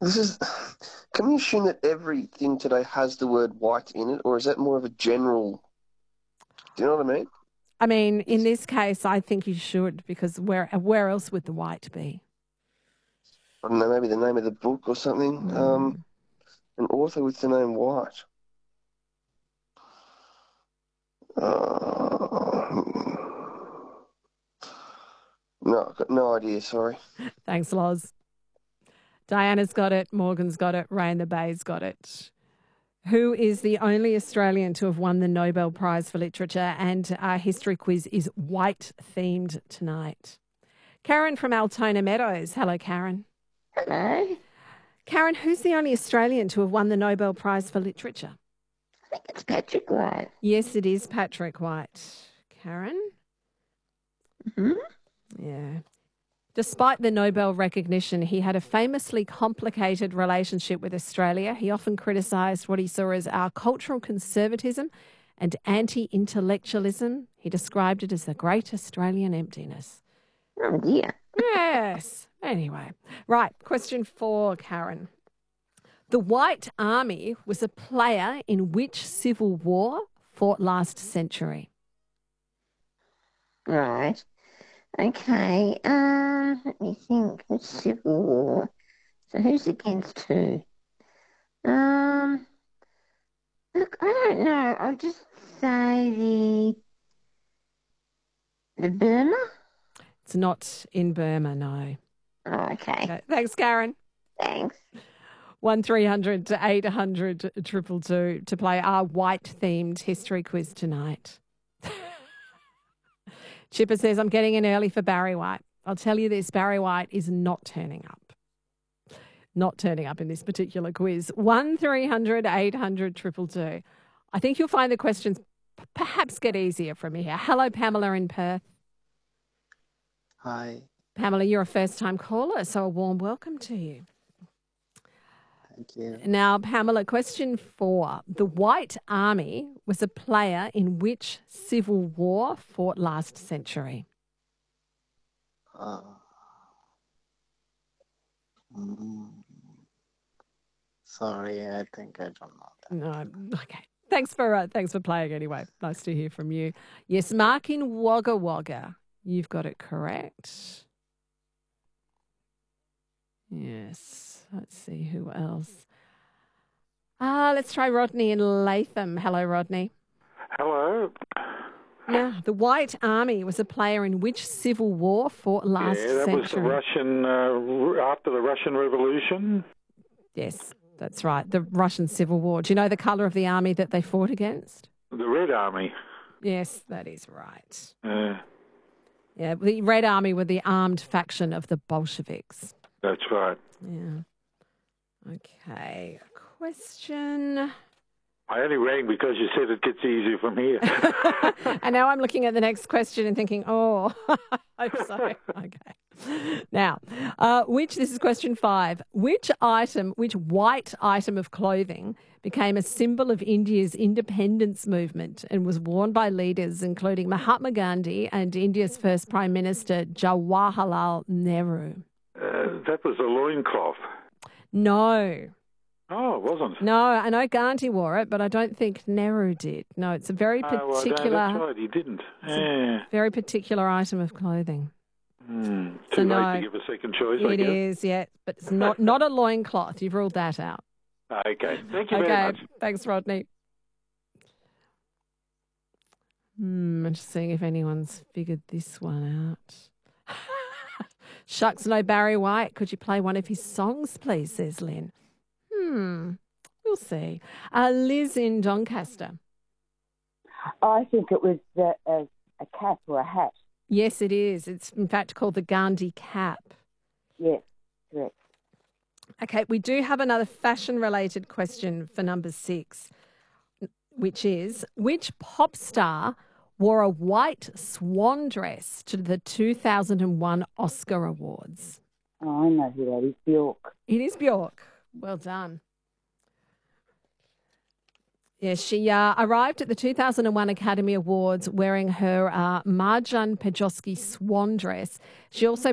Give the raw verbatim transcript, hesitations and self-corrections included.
This is. Can we assume that everything today has the word white in it, or is that more of a general? Do you know what I mean? I mean, in this case, I think you should, because where where else would the white be? I don't know, maybe the name of the book or something. Mm. Um, an author with the name White. Uh, no, I've got no idea, sorry. Thanks, Loz. Diana's got it, Morgan's got it, Ray in the Bay's got it. Who is the only Australian to have won the Nobel Prize for Literature? And our history quiz is white-themed tonight. Karen from Altona Meadows. Hello, Karen. Hello. Karen, who's the only Australian to have won the Nobel Prize for Literature? I think it's Patrick White. Yes, it is Patrick White. Karen? Mm-hmm. Yeah. Despite the Nobel recognition, he had a famously complicated relationship with Australia. He often criticised what he saw as our cultural conservatism and anti-intellectualism. He described it as the great Australian emptiness. Oh, dear. Yes. Anyway. Right. Question four, Karen. The White Army was a player in which civil war fought last century? Right. Okay. Um, let me think. The Civil War. So who's against who? Um, look, I don't know. I'll just say the the Burma. It's not in Burma, no. Oh, okay. Okay. Thanks, Karen. Thanks. One three hundred to eight hundred triple two to play our white-themed history quiz tonight. Chipper says, I'm getting in early for Barry White. I'll tell you this, Barry White is not turning up. Not turning up in this particular quiz. One three hundred eight hundred triple two. I think you'll find the questions perhaps get easier from here. Hello, Pamela in Perth. Hi. Pamela, you're a first-time caller, so a warm welcome to you. Thank you. Now, Pamela, question four. The White Army was a player in which civil war fought last century? Uh, mm, sorry, I think I don't know that. No. Okay. Thanks for uh, thanks for playing anyway. Nice to hear from you. Yes, Mark in Wagga Wagga. You've got it correct. Yes. Let's see who else. Ah, let's try Rodney in Latham. Hello, Rodney. Hello. Now, the White Army was a player in which civil war fought last yeah, that century? was the Russian, uh, after the Russian Revolution. Yes, that's right, the Russian Civil War. Do you know the colour of the army that they fought against? The Red Army. Yes, that is right. Uh, Yeah, the Red Army were the armed faction of the Bolsheviks. that's right. Yeah. Okay, question. I only rang because you said it gets easier from here. And now I'm looking at the next question and thinking, oh, I hope so. Okay. Now, uh, which, this is question five, which item, which white item of clothing became a symbol of India's independence movement and was worn by leaders including Mahatma Gandhi and India's first Prime Minister, Jawaharlal Nehru? Uh, that was a loincloth. No. Oh, it wasn't. No, I know Gandhi wore it, but I don't think Nehru did. No, it's a very Oh, well, particular, no, that's right, he didn't. Yeah. very particular item of clothing. Hmm. So Too late no, to give a second choice, I It guess. is, yeah, but it's not not a loincloth. You've ruled that out. Okay, thank you Okay, very much. thanks, Rodney. Hmm, I'm just seeing if anyone's figured this one out. Shucks, no Barry White. Could you play one of his songs, please, says Lynn. Hmm, we'll see. Uh, Liz in Doncaster. I think it was the, a, a cap or a hat. Yes, it is. It's in fact called the Gandhi cap. Yes, correct. Okay, we do have another fashion-related question for number six, which is, which pop star wore a white swan dress to the two thousand one Oscar Awards? Oh, I know who that is, Bjork. It is Bjork. Well done. Yes, she uh, arrived at the two thousand one Academy Awards wearing her uh, Marjan Pejovsky swan dress. She also